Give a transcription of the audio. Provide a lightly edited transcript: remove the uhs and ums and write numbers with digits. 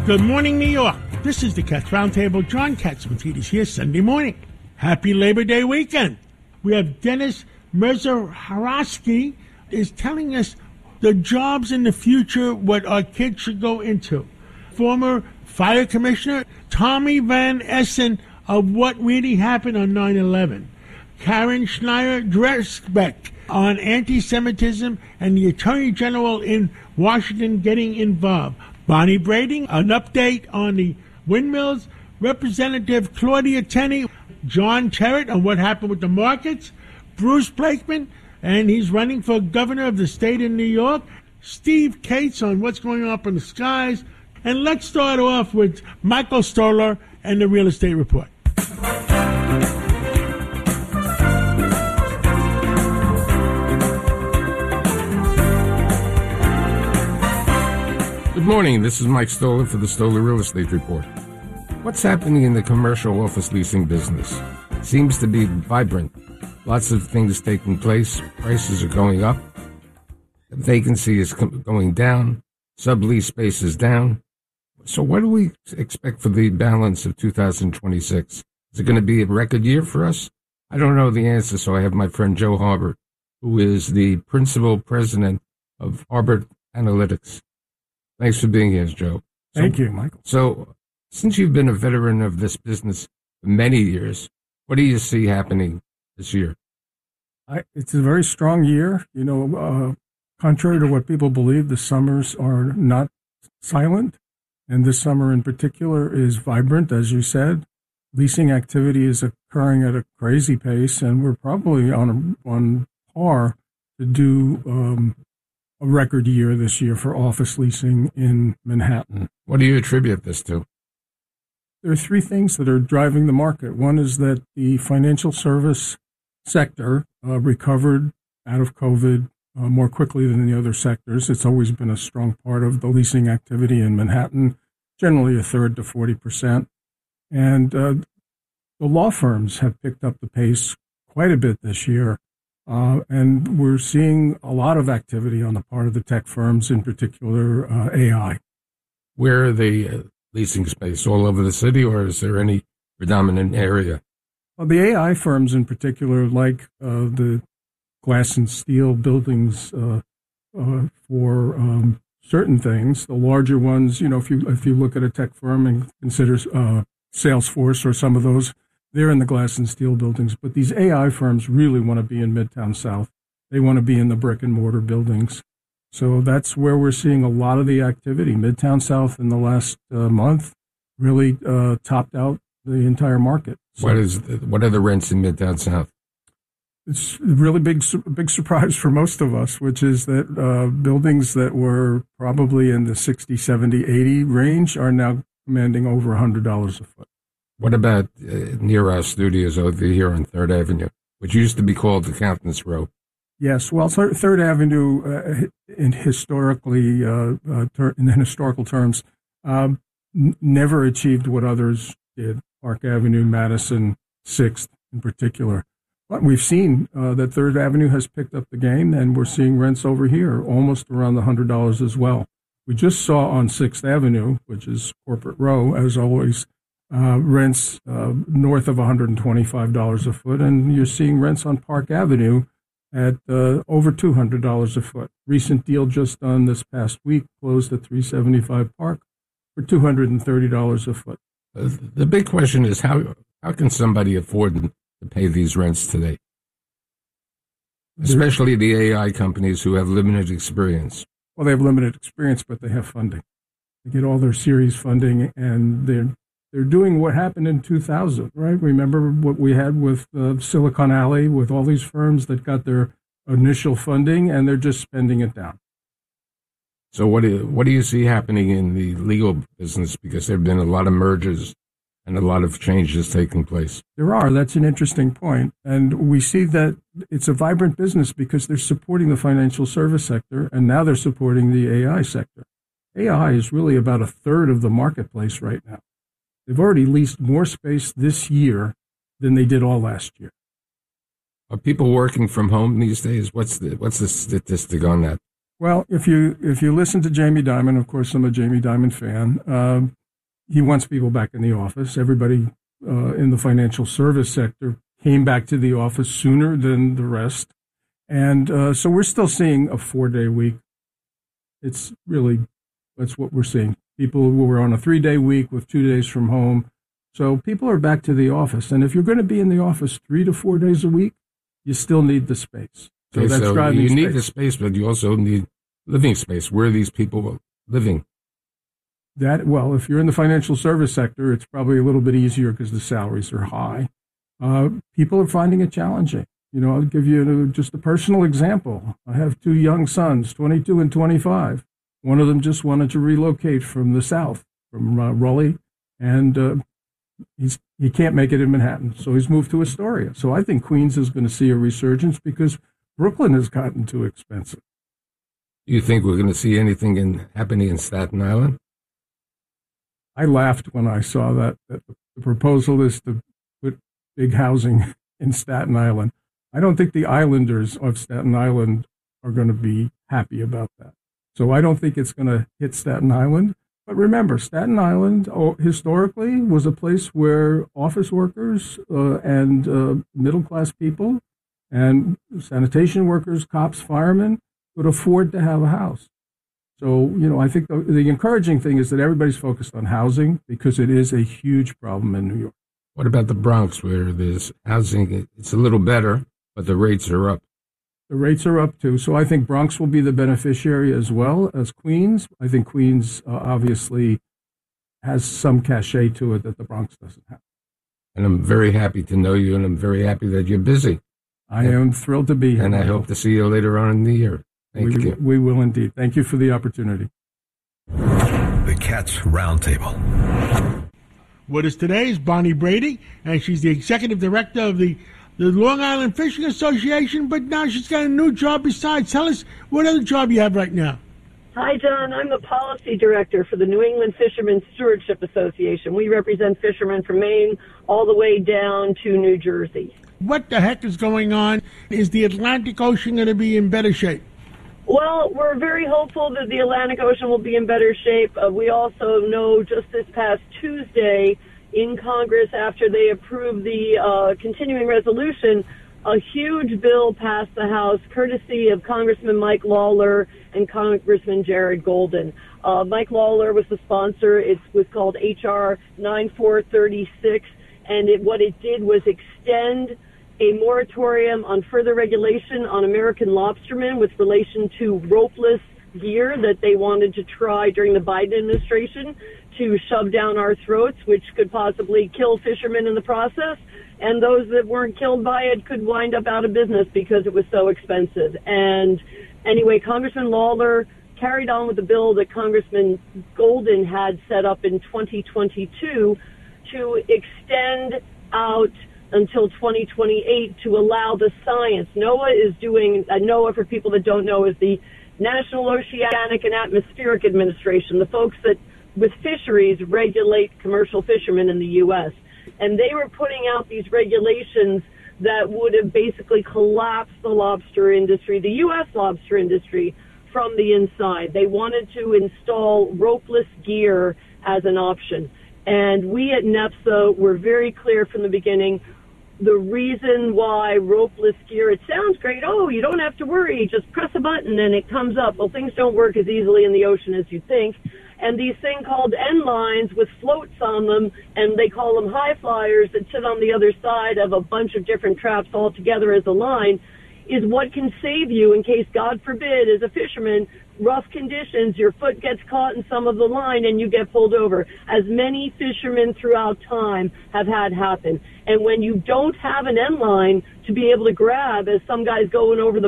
Good morning, New York. This is the Cats Roundtable. John Catsimatidis here Sunday morning. Happy Labor Day weekend. We have Dennis Merzharowski is telling us the jobs in the future, what our kids should go into. Former Fire Commissioner Tommy Van Essen of what really happened on 9/11. Karen Schneider-Dresbeck on anti-Semitism and the Attorney General in Washington getting involved. Bonnie Brading, an update on the windmills. Representative Claudia Tenney, John Terrett on what happened with the markets. Bruce Blakeman, and he's running for governor of the state of New York. Steve Cates on what's going on up in the skies. And let's start off with Michael Stoller and the Real Estate Report. Good morning, this is Mike Stoller for the Stoller Real Estate Report. What's happening in the commercial office leasing business? It seems to be vibrant. Lots of things taking place. Prices are going up. Vacancy is going down. Sublease space is down. So what do we expect for the balance of 2026? Is it going to be a record year for us? I don't know the answer, so I have my friend Joe Harbert, who is the principal president of Harbert Analytics. Thanks for being here, Joe. Thank you, Michael. So, since you've been a veteran of this business for many years, what do you see happening this year? It's a very strong year. Contrary to what people believe, the summers are not silent, and this summer in particular is vibrant, as you said. Leasing activity is occurring at a crazy pace, and we're probably on par to do a record year this year for office leasing in Manhattan. What do you attribute this to? There are three things that are driving the market. One is that the financial service sector recovered out of COVID more quickly than the other sectors. It's always been a strong part of the leasing activity in Manhattan, generally a third to 40%. And the law firms have picked up the pace quite a bit this year. And we're seeing a lot of activity on the part of the tech firms, in particular AI. Where are the leasing space? All over the city, or is there any predominant area? Well, the AI firms in particular, like the glass and steel buildings for certain things, the larger ones, if you look at a tech firm and consider Salesforce or some of those, they're in the glass and steel buildings. But these AI firms really want to be in Midtown South. They want to be in the brick and mortar buildings. So that's where we're seeing a lot of the activity. Midtown South in the last month really topped out the entire market. So what are the rents in Midtown South? It's a really big surprise for most of us, which is that buildings that were probably in the 60, 70, 80 range are now commanding over $100 a foot. What about near our studios over here on 3rd Avenue, which used to be called Accountants Row? Yes, well, 3rd Avenue, in historical terms, never achieved what others did. Park Avenue, Madison, 6th in particular. But we've seen that 3rd Avenue has picked up the game, and we're seeing rents over here almost around the $100 as well. We just saw on 6th Avenue, which is Corporate Row, as always, rents north of $125 a foot, and you're seeing rents on Park Avenue at over $200 a foot. Recent deal just done this past week closed at 375 Park for $230 a foot. The big question is how can somebody afford to pay these rents today? Especially the AI companies who have limited experience. Well, they have limited experience, but they have funding. They get all their series funding, and they're doing what happened in 2000, right? Remember what we had with Silicon Alley, with all these firms that got their initial funding, and they're just spending it down. So what do you see happening in the legal business? Because there have been a lot of mergers and a lot of changes taking place. There are. That's an interesting point. And we see that it's a vibrant business because they're supporting the financial service sector, and now they're supporting the AI sector. AI is really about a third of the marketplace right now. They've already leased more space this year than they did all last year. Are people working from home these days? What's the statistic on that? Well, if you listen to Jamie Dimon, of course, I'm a Jamie Dimon fan. He wants people back in the office. Everybody in the financial service sector came back to the office sooner than the rest. And so we're still seeing a 4-day week. That's what we're seeing. People who were on a 3-day week with 2 days from home. So people are back to the office. And if you're going to be in the office 3 to 4 days a week, you still need the space. So that's driving you space. need the space, but you also need living space. Where are these people living? Well, if you're in the financial service sector, it's probably a little bit easier because the salaries are high. People are finding it challenging. I'll give you just a personal example. I have 2 young sons, 22 and 25. One of them just wanted to relocate from the south, from Raleigh, and he can't make it in Manhattan, so he's moved to Astoria. So I think Queens is going to see a resurgence because Brooklyn has gotten too expensive. Do you think we're going to see anything happening in Staten Island? I laughed when I saw that the proposal is to put big housing in Staten Island. I don't think the islanders of Staten Island are going to be happy about that. So I don't think it's going to hit Staten Island. But remember, Staten Island historically was a place where office workers and middle-class people and sanitation workers, cops, firemen could afford to have a house. So, I think the encouraging thing is that everybody's focused on housing because it is a huge problem in New York. What about the Bronx, where there's housing? It's a little better, but the rates are up. The rates are up, too. So I think Bronx will be the beneficiary as well as Queens. I think Queens obviously has some cachet to it that the Bronx doesn't have. And I'm very happy to know you, and I'm very happy that you're busy. I am thrilled to be here. And I hope to see you later on in the year. Thank you. We will indeed. Thank you for the opportunity. The Cats Roundtable. With us today is Bonnie Brady, and she's the executive director of the Long Island Fishing Association, but now she's got a new job besides. Tell us what other job you have right now. Hi, John. I'm the policy director for the New England Fishermen's Stewardship Association. We represent fishermen from Maine all the way down to New Jersey. What the heck is going on? Is the Atlantic Ocean going to be in better shape? Well, we're very hopeful that the Atlantic Ocean will be in better shape. We also know just this past Tuesday in Congress, after they approved the continuing resolution, a huge bill passed the House courtesy of Congressman Mike Lawler and Congressman Jared Golden. Mike Lawler was the sponsor. It was called H.R. 9436, and what it did was extend a moratorium on further regulation on American lobstermen with relation to ropeless gear that they wanted to try during the Biden administration to shove down our throats, which could possibly kill fishermen in the process. And those that weren't killed by it could wind up out of business because it was so expensive. And anyway, Congressman Lawler carried on with the bill that Congressman Golden had set up in 2022 to extend out until 2028 to allow the science. NOAA is doing, NOAA, for people that don't know, is the National Oceanic and Atmospheric Administration, the folks that, with fisheries, regulate commercial fishermen in the U.S. And they were putting out these regulations that would have basically collapsed the lobster industry, the U.S. lobster industry, from the inside. They wanted to install ropeless gear as an option. And we at NEPSA were very clear from the beginning. The reason why ropeless gear, it sounds great. Oh, you don't have to worry. Just press a button and it comes up. Well, things don't work as easily in the ocean as you think. And these things called end lines with floats on them, and they call them high flyers that sit on the other side of a bunch of different traps all together as a line, is what can save you in case, God forbid, as a fisherman, rough conditions, your foot gets caught in some of the line and you get pulled over, as many fishermen throughout time have had happen. And when you don't have an end line to be able to grab, as some guys going over the